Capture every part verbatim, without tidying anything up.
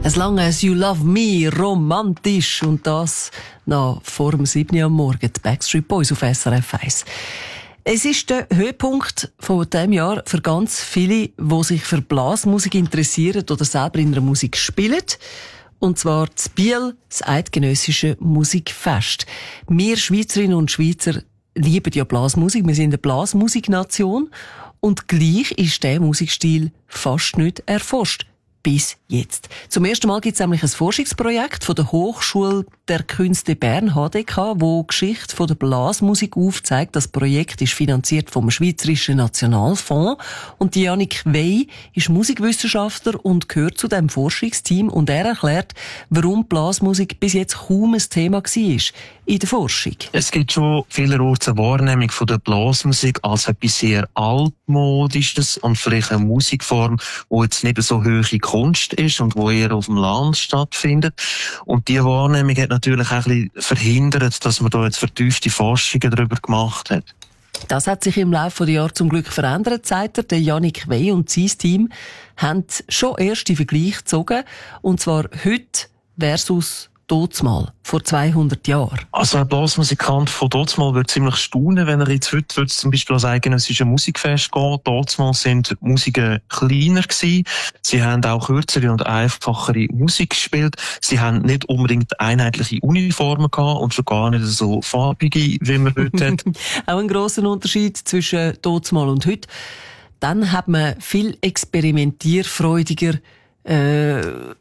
As long as you love me, romantisch. Und das noch vor dem sieben Uhr am Morgen. Die Backstreet Boys auf S R F eins. Es ist der Höhepunkt von diesem Jahr für ganz viele, die sich für Blasmusik interessieren oder selber in der Musik spielen. Und zwar das Biel, das Eidgenössische Musikfest. Wir Schweizerinnen und Schweizer lieben ja Blasmusik. Wir sind eine Blasmusiknation. Und gleich ist dieser Musikstil fast nicht erforscht. Bis jetzt. Zum ersten Mal gibt es nämlich ein Forschungsprojekt von der Hochschule der Künste Bern, H D K, wo die Geschichte von der Blasmusik aufzeigt. Das Projekt ist finanziert vom Schweizerischen Nationalfonds. Und Yannick Wey ist Musikwissenschaftler und gehört zu dem Forschungsteam. Und er erklärt, warum Blasmusik bis jetzt kaum ein Thema war in der Forschung. Es gibt schon vielerorts eine Wahrnehmung von der Blasmusik als etwas sehr altmodisches und vielleicht eine Musikform, die jetzt nicht so hohe Kunst ist und wo eher auf dem Land stattfindet. Und diese Wahrnehmung hat natürlich auch ein bisschen verhindert, dass man da jetzt vertiefte Forschungen darüber gemacht hat. Das hat sich im Laufe der Jahre zum Glück verändert, sagt er. Der Yannick Wey und sein Team haben schon erste Vergleiche gezogen. Und zwar heute versus Dotsmal, vor zweihundert Jahren. Also ein Blasmusikant von Dotsmal würde ziemlich staunen, wenn er jetzt heute würde zum Beispiel als eidgenössisches Musikfest gehen. Dotsmal sind die Musiken kleiner gewesen. Sie haben auch kürzere und einfachere Musik gespielt. Sie haben nicht unbedingt einheitliche Uniformen gehabt und schon gar nicht so farbige, wie man heute hat. Auch ein grosser Unterschied zwischen Dotsmal und heute. Dann hat man viel experimentierfreudiger äh,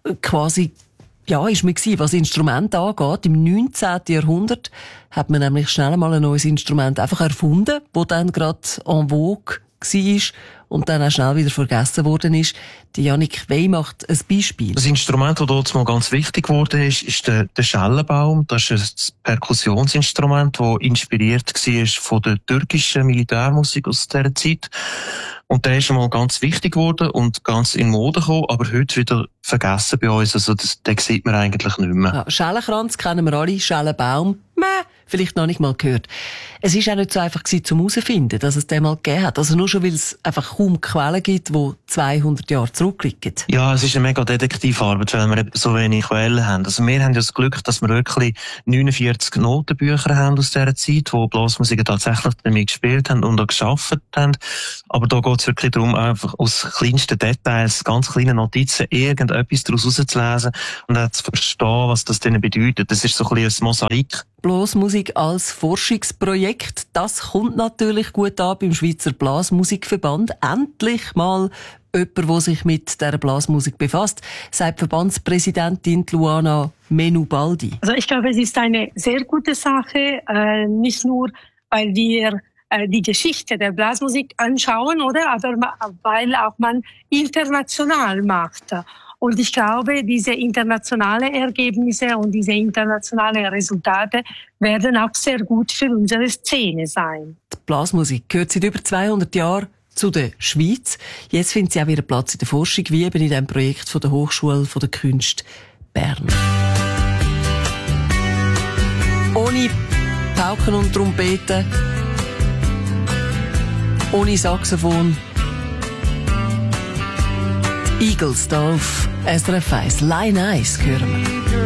quasi Ja, ist mir gewesen, was Instrumente angeht. Im neunzehnten Jahrhundert hat man nämlich schnell mal ein neues Instrument einfach erfunden, das dann gerade en vogue war und dann auch schnell wieder vergessen worden ist. Die Yannick Wey macht ein Beispiel. Das Instrument, das dort mal ganz wichtig geworden ist, ist der, der Schellenbaum. Das ist ein Perkussionsinstrument, das inspiriert war von der türkischen Militärmusik aus dieser Zeit. Und der ist schon mal ganz wichtig geworden und ganz in Mode gekommen, aber heute wieder vergessen bei uns. Also das, den sieht man eigentlich nicht mehr. Ja, Schellenkranz kennen wir alle, Schellenbaum, meh, vielleicht noch nicht mal gehört. Es ist auch nicht so einfach gewesen, zum herauszufinden, dass es den mal gegeben hat. Also nur schon, weil es einfach kaum Quellen gibt, die zweihundert Jahre zurückliegen. Ja, es ist eine mega Detektivarbeit, weil wir eben so wenig Quellen haben. Also wir haben ja das Glück, dass wir wirklich neunundvierzig Notenbücher haben aus dieser Zeit, wo Blasmusik tatsächlich damit gespielt haben und auch gearbeitet haben. Aber da geht es wirklich darum, einfach aus kleinsten Details, ganz kleinen Notizen, irgendetwas daraus herauszulesen und dann zu verstehen, was das denen bedeutet. Das ist so ein bisschen ein Mosaik. Blasmusik als Forschungsprojekt, das kommt natürlich gut an beim Schweizer Blasmusikverband. Endlich mal jemand, der sich mit dieser Blasmusik befasst, sagt Verbandspräsidentin Luana Menubaldi. Also ich glaube, es ist eine sehr gute Sache, äh, nicht nur, weil wir äh, die Geschichte der Blasmusik anschauen, oder, aber weil auch man international macht. Und ich glaube, diese internationalen Ergebnisse und diese internationalen Resultate werden auch sehr gut für unsere Szene sein. Die Blasmusik gehört seit über zweihundert Jahren zu der Schweiz. Jetzt findet sie auch wieder Platz in der Forschung, wie eben in dem Projekt von der Hochschule der Künste Bern. Ohne Pauken und Trompeten, ohne Saxophon. Die Eagles da auf S R F eins. Line Ice hören wir.